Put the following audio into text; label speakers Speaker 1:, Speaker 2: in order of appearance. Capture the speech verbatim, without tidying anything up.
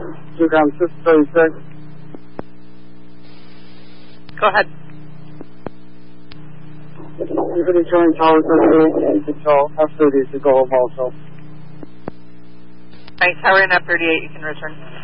Speaker 1: Zoogram six thirty-six.
Speaker 2: Go ahead.
Speaker 1: Infinity showing Tower thirty-eight and control F thirty to go home also.
Speaker 2: Alright, Tower and F thirty-eight, you can return.